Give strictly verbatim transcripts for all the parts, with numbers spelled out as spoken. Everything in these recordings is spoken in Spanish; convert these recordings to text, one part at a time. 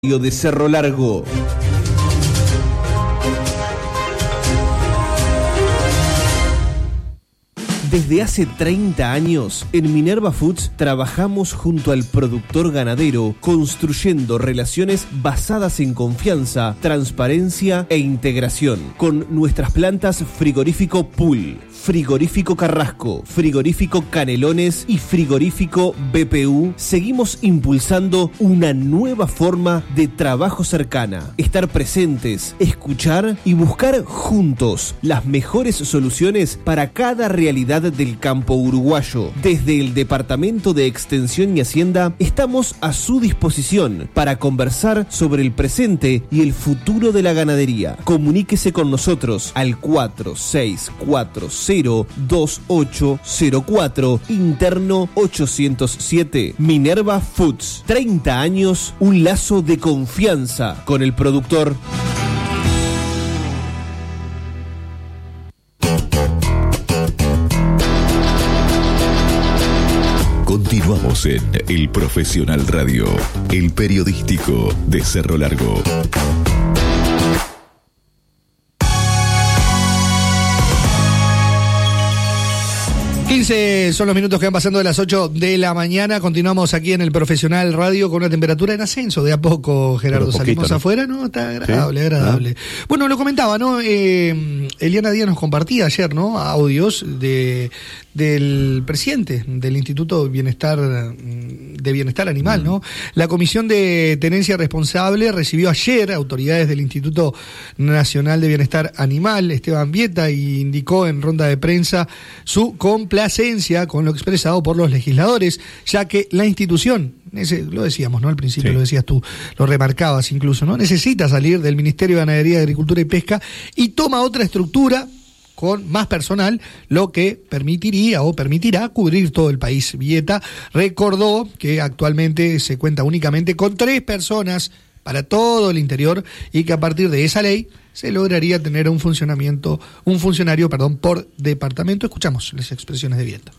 de Cerro Largo. Desde hace treinta años, en Minerva Foods trabajamos junto al productor ganadero, construyendo relaciones basadas en confianza, transparencia e integración, con nuestras plantas Frigorífico Pool, Frigorífico Carrasco, Frigorífico Canelones y Frigorífico B P U. Seguimos impulsando una nueva forma de trabajo cercana, estar presentes, escuchar y buscar juntos las mejores soluciones para cada realidad del campo uruguayo. Desde el Departamento de Extensión y Hacienda estamos a su disposición para conversar sobre el presente y el futuro de la ganadería. Comuníquese con nosotros al cuatro seis cuatro cero dos ocho cero cuatro, interno ochocientos siete. Minerva Foods, treinta años, un lazo de confianza con el productor. Continuamos en El Profesional Radio, el periodístico de Cerro Largo. quince son los minutos que van pasando de las ocho de la mañana. Continuamos aquí en El Profesional Radio con una temperatura en ascenso. De a poco, Gerardo, poquito, salimos ¿no? afuera, ¿no? Está agradable, ¿sí? agradable. ¿Ah? Bueno, lo comentaba, ¿no? Eh, Eliana Díaz nos compartía ayer, ¿no? Audios de del presidente del Instituto Bienestar de Bienestar Animal, ¿no? La Comisión de Tenencia Responsable recibió ayer autoridades del Instituto Nacional de Bienestar Animal, Esteban Vieta, y indicó en ronda de prensa su complacencia con lo expresado por los legisladores, ya que la institución, ese, lo decíamos, ¿no? Al principio sí. Lo decías tú, lo remarcabas incluso, ¿no? Necesita salir del Ministerio de Ganadería, Agricultura y Pesca y toma otra estructura con más personal, lo que permitiría o permitirá cubrir todo el país. Vieta recordó que actualmente se cuenta únicamente con tres personas para todo el interior y que a partir de esa ley se lograría tener un funcionamiento, un funcionario, perdón, por departamento. Escuchamos las expresiones de Vieta.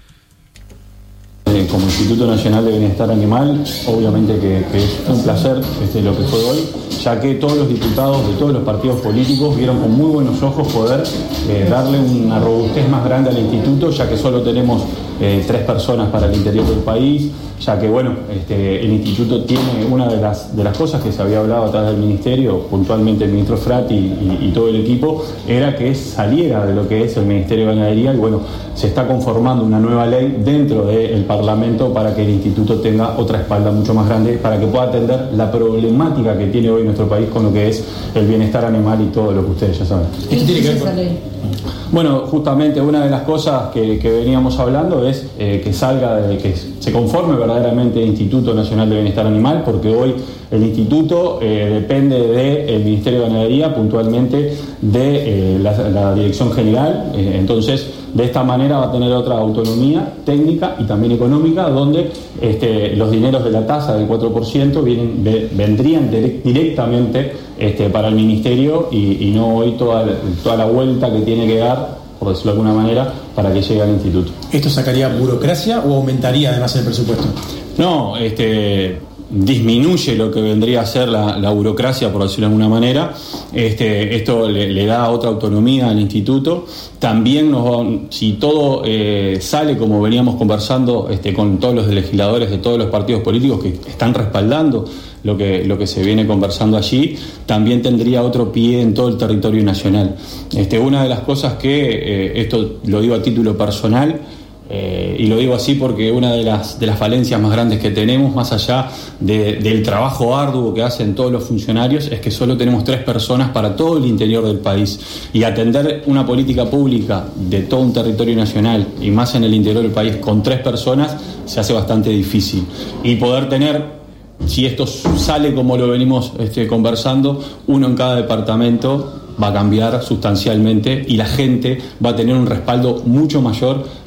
Como Instituto Nacional de Bienestar Animal, obviamente que, que es un placer este, lo que fue hoy, ya que todos los diputados de todos los partidos políticos vieron con muy buenos ojos poder eh, darle una robustez más grande al instituto, ya que solo tenemos eh, tres personas para el interior del país, ya que bueno, este, el instituto tiene una de las, de las cosas que se había hablado a través del ministerio, puntualmente el ministro Frati y, y, y todo el equipo, era que saliera de lo que es el Ministerio de Ganadería y bueno, se está conformando una nueva ley dentro del Parlamento para que el instituto tenga otra espalda mucho más grande, para que pueda atender la problemática que tiene hoy nuestro país con lo que es el bienestar animal y todo lo que ustedes ya saben. ¿Qué tiene que ver con esa ley? Bueno, justamente una de las cosas que, que veníamos hablando es eh, que salga, de, que se conforme verdaderamente el Instituto Nacional de Bienestar Animal, porque hoy el instituto eh, depende del Ministerio de Ganadería, puntualmente de eh, la, la Dirección General, eh, entonces de esta manera va a tener otra autonomía técnica y también económica, donde este, los dineros de la tasa del cuatro por ciento vienen, ve, vendrían direct, directamente este, para el Ministerio y, y no hoy toda, toda la vuelta que tiene que dar, por decirlo de alguna manera, para que llegue al instituto. ¿Esto sacaría burocracia o aumentaría además el presupuesto? No, este... disminuye lo que vendría a ser la, la burocracia, por decirlo de alguna manera. Este, esto le, le da otra autonomía al instituto. También, nos, si todo eh, sale como veníamos conversando este, con todos los legisladores de todos los partidos políticos que están respaldando lo que, lo que se viene conversando allí, también tendría otro pie en todo el territorio nacional. Este, una de las cosas que, eh, esto lo digo a título personal, Eh, y lo digo así porque una de las, de las falencias más grandes que tenemos, más allá de, del trabajo arduo que hacen todos los funcionarios, es que solo tenemos tres personas para todo el interior del país, y atender una política pública de todo un territorio nacional y más en el interior del país con tres personas se hace bastante difícil, y poder tener, si esto sale como lo venimos este, conversando, uno en cada departamento va a cambiar sustancialmente y la gente va a tener un respaldo mucho mayor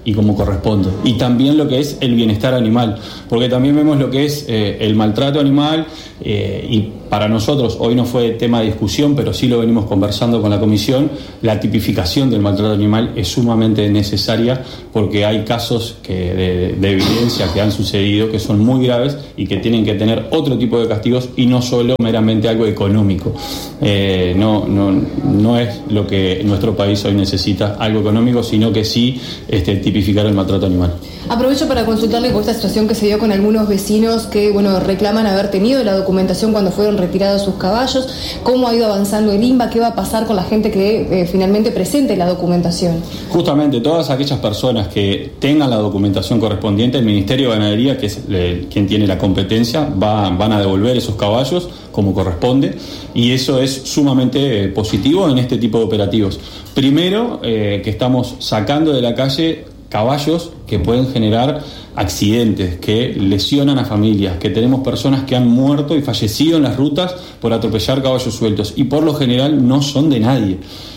y como corresponde. Y también lo que es el bienestar animal, porque también vemos lo que es eh, el maltrato animal, eh, y para nosotros hoy no fue tema de discusión, pero sí lo venimos conversando con la comisión. La tipificación del maltrato animal es sumamente necesaria porque hay casos que de, de evidencia que han sucedido que son muy graves y que tienen que tener otro tipo de castigos y no solo meramente algo económico. Eh, no, no, no es lo que nuestro país hoy necesita, algo económico, sino que sí este, tipificar el maltrato animal. Aprovecho para consultarle con esta situación que se dio con algunos vecinos que, bueno, reclaman haber tenido la documentación cuando fueron retirados sus caballos. ¿Cómo ha ido avanzando el INBA? ¿Qué va a pasar con la gente que eh, finalmente presente la documentación? Justamente todas aquellas personas que tengan la documentación correspondiente, el Ministerio de Ganadería, que es eh, quien tiene la competencia, va, van a devolver esos caballos como corresponde, y eso es sumamente eh, positivo en este tipo de operativos. Primero, eh, que estamos sacando de la calle caballos que pueden generar accidentes, que lesionan a familias, que tenemos personas que han muerto y fallecido en las rutas por atropellar caballos sueltos, y por lo general no son de nadie.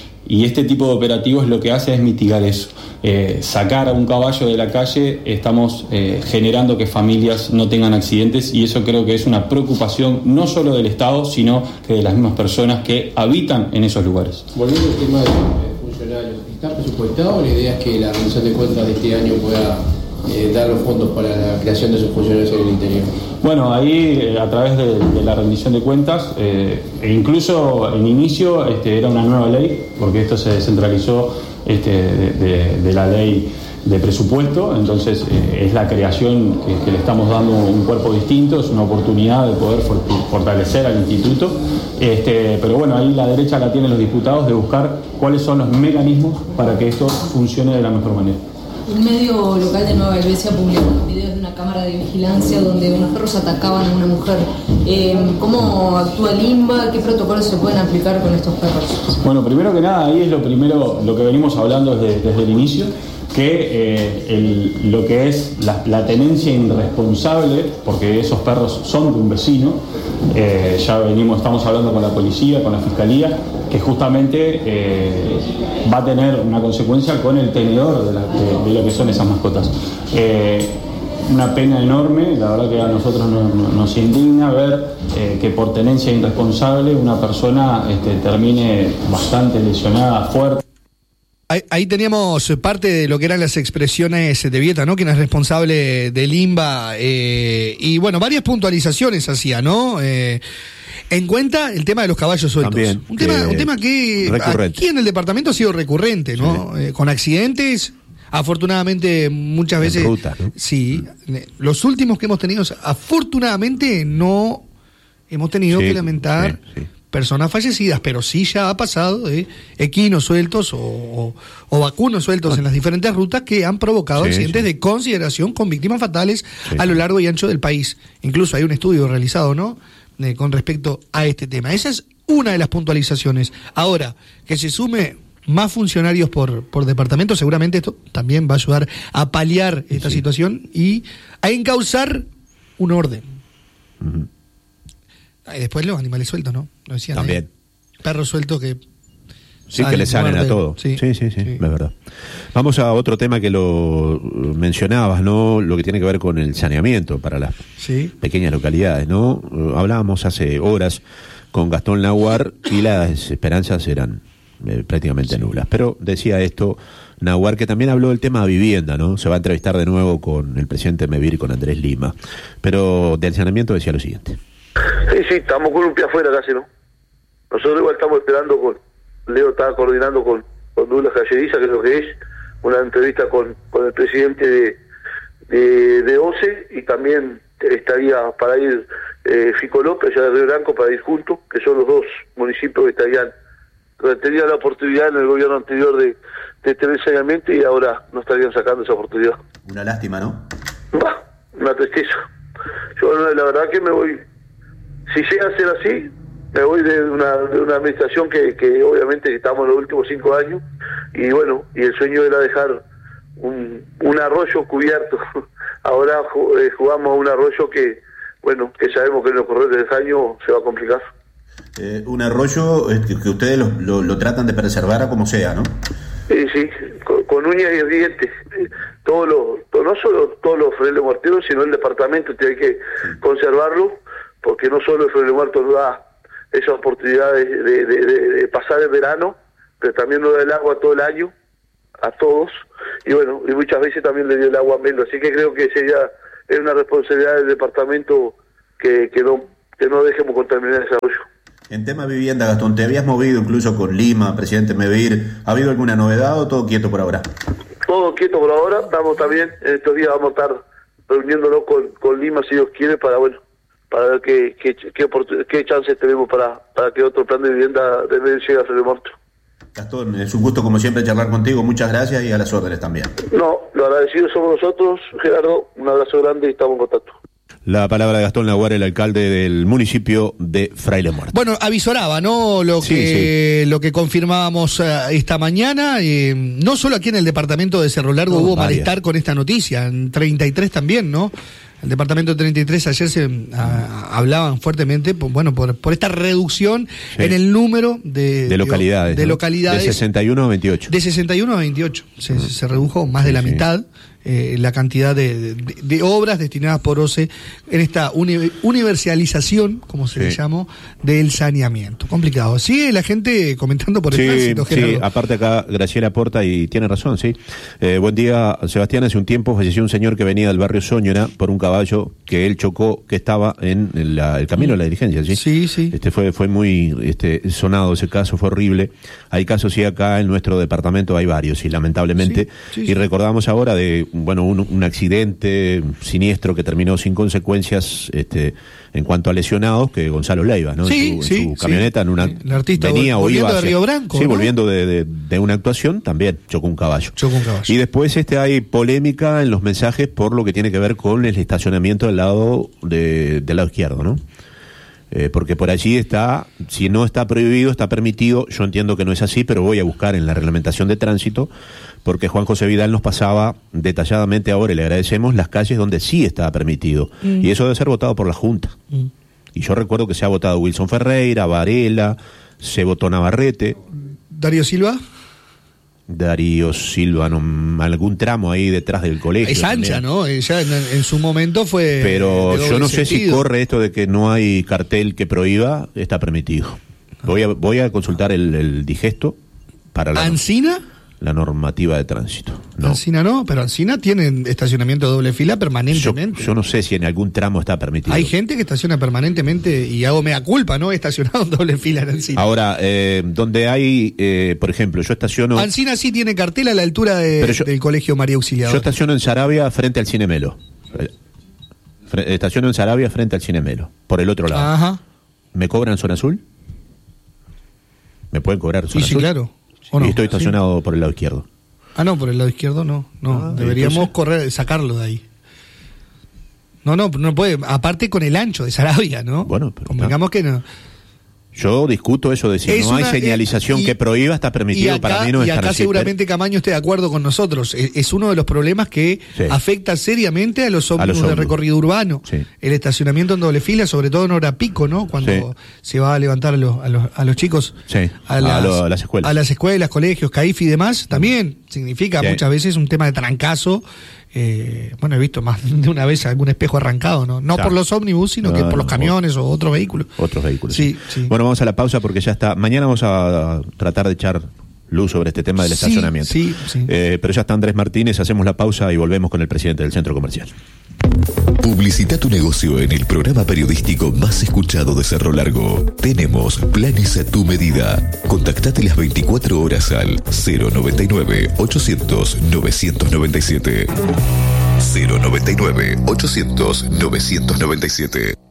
Y este tipo de operativos lo que hace es mitigar eso. Eh, sacar a un caballo de la calle, estamos eh, generando que familias no tengan accidentes, y eso creo que es una preocupación no solo del Estado, sino que de las mismas personas que habitan en esos lugares. Volviendo al tema de funcionarios, ¿está presupuestado? La idea es que la rendición de cuentas de este año pueda eh, dar los fondos para la creación de esos funcionarios en el interior. Bueno, ahí eh, a través de, de la rendición de cuentas, eh, e incluso en inicio este, era una nueva ley, porque esto se descentralizó este, de, de, de la ley de presupuesto, entonces eh, es la creación que, que le estamos dando un cuerpo distinto, es una oportunidad de poder fortalecer al instituto, este, pero bueno, ahí la derecha la tienen los diputados de buscar cuáles son los mecanismos para que esto funcione de la mejor manera. Un medio local de Nueva Helvecia publicó videos de una cámara de vigilancia donde unos perros atacaban a una mujer. Eh, ¿Cómo actúa el INBA? ¿Qué protocolos se pueden aplicar con estos perros? Bueno, primero que nada, ahí es lo primero, lo que venimos hablando desde, desde el inicio, que eh, el, lo que es la, la tenencia irresponsable, porque esos perros son de un vecino, eh, ya venimos, estamos hablando con la policía, con la fiscalía, que justamente eh, va a tener una consecuencia con el tenedor de, la, de, de lo que son esas mascotas. Eh, una pena enorme, la verdad que a nosotros nos, nos indigna ver eh, que por tenencia irresponsable una persona este, termine bastante lesionada, fuerte. Ahí, ahí teníamos parte de lo que eran las expresiones de Vieta, ¿no? Quien es responsable del INBA, eh, y bueno, varias puntualizaciones hacía, ¿no? Eh, en cuenta el tema de los caballos sueltos. También, un tema, un tema que recurrente. Aquí en el departamento ha sido recurrente, ¿no? Sí. Eh, con accidentes, afortunadamente muchas en veces. Ruta, ¿no? Sí, los últimos que hemos tenido, afortunadamente no hemos tenido sí, que lamentar. Sí, sí. Personas fallecidas, pero sí ya ha pasado de equinos sueltos o, o, o vacunos sueltos en las diferentes rutas que han provocado sí, accidentes sí. de consideración con víctimas fatales sí. a lo largo y ancho del país. Incluso hay un estudio realizado, ¿no?, eh, con respecto a este tema. Esa es una de las puntualizaciones. Ahora, que se sume más funcionarios por, por departamento, seguramente esto también va a ayudar a paliar esta sí. situación y a encauzar un orden. Uh-huh. Y después los animales sueltos, ¿no? Lo decían, también. ¿eh? Perros sueltos que... Sí, que le salen a todo. Sí. Sí, sí, sí, sí, es verdad. Vamos a otro tema que lo mencionabas, ¿no? Lo que tiene que ver con el saneamiento para las sí. pequeñas localidades, ¿no? Hablábamos hace horas con Gastón Nahuar y las esperanzas eran eh, prácticamente sí. nulas. Pero decía esto Nahuar, que también habló del tema de vivienda, ¿no? Se va a entrevistar de nuevo con el presidente Mevir y con Andrés Lima. Pero del saneamiento decía lo siguiente. Sí, sí, estamos con un pie afuera casi, ¿no? Nosotros igual estamos esperando con... Leo estaba coordinando con, con Douglas Galleriza, que es lo que es, una entrevista con, con el presidente de, de, de O C E, y también estaría para ir eh, Fico López, allá de Río Blanco, para ir juntos, que son los dos municipios que estarían, que tenían la oportunidad en el gobierno anterior de, de tener saneamiento y ahora no estarían sacando esa oportunidad. Una lástima, ¿no? Bah, una tristeza. Yo la verdad que me voy... Si llega a ser así, me voy de una, de una administración que, que obviamente estamos en los últimos cinco años, y bueno, y el sueño era dejar un, un arroyo cubierto. Ahora eh, jugamos a un arroyo que, bueno, que sabemos que en los corredores del año se va a complicar. Eh, un arroyo este, que ustedes lo, lo, lo tratan de preservar a como sea, ¿no? Sí, sí, con, con uñas y dientes. todos los, todo, no solo todos los Frailes Muerteros, sino el departamento tiene que conservarlo, porque no solo el Fraile Muerto nos da esa oportunidad de, de, de, de, de pasar el verano, pero también nos da el agua todo el año, a todos, y bueno, y muchas veces también le dio el agua a Melo, así que creo que sería es una responsabilidad del departamento que, que no que no dejemos contaminar el desarrollo. En tema vivienda, Gastón, te habías movido incluso con Lima, presidente Meveir, ¿ha habido alguna novedad o todo quieto por ahora? Todo quieto por ahora, estamos también, en estos días vamos a estar reuniéndonos con, con Lima, si Dios quiere, para bueno, para ver qué qué, qué, qué chances tenemos para, para que otro plan de vivienda de Meveir llegue a Fraile Muerto. Gastón, es un gusto como siempre charlar contigo, muchas gracias y a las órdenes también. No, lo agradecidos somos nosotros, Gerardo, un abrazo grande y estamos en contacto. La palabra de Gastón Laguarre, el alcalde del municipio de Fraile Muerto. Bueno, avisoraba, ¿no? Lo sí, que sí. lo que confirmábamos uh, esta mañana, eh, no solo aquí en el departamento de Cerro Largo no, hubo varias. malestar con esta noticia, en treinta y tres también, ¿no? El departamento treinta y tres ayer se uh, hablaban fuertemente, por, bueno, por, por esta reducción sí. en el número de, de localidades. De, ¿no? localidades. De sesenta y uno a veintiocho. De sesenta y uno a veintiocho. Se, mm. se redujo más sí, de la sí. mitad. Eh, la cantidad de, de, de obras destinadas por O C E en esta uni, universalización, como se sí. le llamó, del saneamiento. Complicado. Sigue la gente comentando por el sí, tránsito, Gerardo. Sí, aparte acá Graciela aporta y tiene razón, sí. Eh, buen día, Sebastián. Hace un tiempo falleció un señor que venía del barrio Soñora por un caballo que él chocó, que estaba en la, el camino de la dirigencia, ¿sí? Sí, sí. Este fue, fue muy este, sonado ese caso, fue horrible. Hay casos, sí, acá en nuestro departamento hay varios, y lamentablemente. Sí, sí, y sí. recordamos ahora de bueno, un, un accidente siniestro que terminó sin consecuencias este, en cuanto a lesionados, que Gonzalo Leiva, ¿no? Sí, en su, sí, en su camioneta, sí. en una, el artista venía o iba de hacia, Río Branco. Sí, ¿no? volviendo de, de, de una actuación, también chocó un caballo. Chocó un caballo. Y después este hay polémica en los mensajes por lo que tiene que ver con el estacionamiento del lado, de, del lado izquierdo, ¿no? Eh, porque por allí está, si no está prohibido, está permitido. Yo entiendo que no es así, pero voy a buscar en la reglamentación de tránsito, porque Juan José Vidal nos pasaba detalladamente ahora, y le agradecemos, las calles donde sí está permitido. Mm. Y eso debe ser votado por la Junta. Mm. Y yo recuerdo que se ha votado Wilson Ferreira, Varela, se votó Navarrete. ¿Darío Silva? Darío Silva, no, algún tramo ahí detrás del colegio. Es ancha, también. ¿No? Ella en, en su momento fue. Pero yo no sé sentido. si corre esto de que no hay cartel que prohíba, está permitido. Voy a, voy a consultar el, el digesto para la. ¿Ancina? La normativa de tránsito. No. Ancina no, pero Ancina tiene estacionamiento de doble fila permanentemente. Yo, yo no sé si en algún tramo está permitido. Hay gente que estaciona permanentemente, y hago mea culpa, ¿no? He estacionado en doble fila en Ancina. Ahora, eh, donde hay, eh, por ejemplo, yo estaciono... Ancina sí tiene cartel a la altura de, yo, del Colegio María Auxiliadora. Yo estaciono en Saravia frente al Cine Melo. Estaciono en Saravia frente al Cine Melo, por el otro lado. Ajá. ¿Me cobran zona azul? ¿Me pueden cobrar zona sí, azul? Sí, claro. Y estoy estacionado sí. por el lado izquierdo. Ah, no, por el lado izquierdo no. No, ah, deberíamos entonces... correr, sacarlo de ahí. No, no, no puede. Aparte con el ancho de Saravia, ¿no? Bueno, pero convengamos que no. Yo discuto eso de si es no una, hay señalización eh, y, que prohíba, está permitido. Acá, para mí no y estar acá así, seguramente pero... Camaño esté de acuerdo con nosotros. Es, es uno de los problemas que sí. afecta seriamente a los ómnibus de recorrido urbano. Sí. El estacionamiento en doble fila, sobre todo en hora pico, ¿no? Cuando sí. se va a levantar a los, a los, a los chicos sí. a, las, a, lo, a las escuelas. A las escuelas, colegios, CAIF y demás, también significa sí. muchas veces un tema de trancazo. Eh, bueno, he visto más de una vez algún espejo arrancado, no no claro. por los ómnibus, sino no, que por los camiones o, o otros vehículos. Otros vehículos. Sí, sí. sí. Bueno, vamos a la pausa porque ya está. Mañana vamos a tratar de echar luz sobre este tema del sí, estacionamiento. Sí, sí. Eh, pero ya está Andrés Martínez, hacemos la pausa y volvemos con el presidente del centro comercial. Publicita tu negocio en el programa periodístico más escuchado de Cerro Largo. Tenemos planes a tu medida. Contactate las veinticuatro horas al cero noventa y nueve, ochocientos, novecientos noventa y siete. cero noventa y nueve, ochocientos, novecientos noventa y siete.